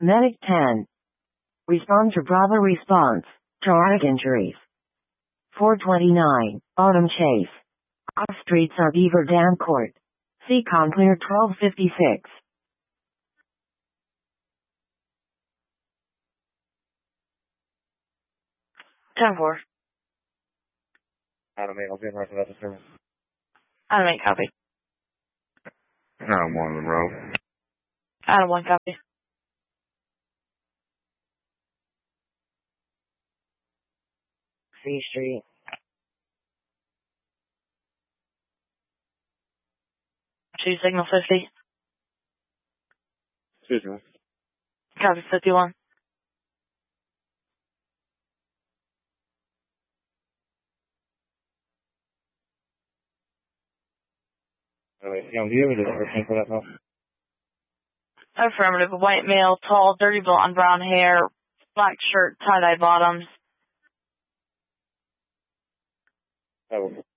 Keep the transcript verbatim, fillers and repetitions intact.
Medic ten. Respond to Bravo response. Traumatic injuries. four twenty-nine. Autumn Chase. Off streets of Beaver Dam Court. C COM clear twelve fifty-six. ten four. Adam eight, I'll be in right about the service. Adam eight, copy. Adam one, Monroe. Adam one, copy. C Street. two signal fifty. Excuse me. Copy fifty-one. Alright, Young, do you have a description for that though? Affirmative. A white male, tall, dirty blonde, brown hair, black shirt, tie-dye bottoms. Oh.